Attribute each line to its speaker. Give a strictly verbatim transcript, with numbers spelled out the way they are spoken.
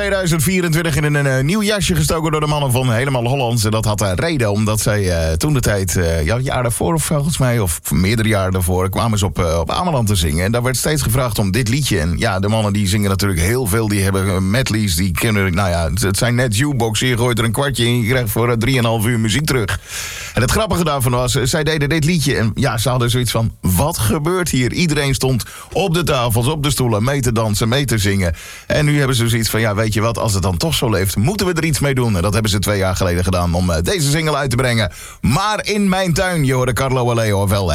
Speaker 1: tweeduizend vierentwintig in een uh, nieuw jasje gestoken door de mannen van Helemaal Hollands. En dat had een reden, omdat zij uh, toen de tijd, uh, ja, het jaar daarvoor of volgens mij, of meerdere jaren daarvoor, kwamen ze op, uh, op Ameland te zingen. En daar werd steeds gevraagd om dit liedje. En ja, de mannen die zingen natuurlijk heel veel. Die hebben uh, medleys, die kunnen, nou ja, het zijn net jukeboxen. Je gooit er een kwartje in, je krijgt voor uh, drieënhalf uur muziek terug. En het grappige daarvan was, uh, zij deden dit liedje. En ja, ze hadden zoiets van, wat gebeurt hier? Iedereen stond op de tafels, op de stoelen, mee te dansen, mee te zingen. En nu hebben ze zoiets van, ja, weet je wat, als het dan toch zo leeft, moeten we er iets mee doen. En dat hebben ze twee jaar geleden gedaan om uh, deze single uit te brengen. Maar in mijn tuin, je hoorde Carlo Aleo, wel.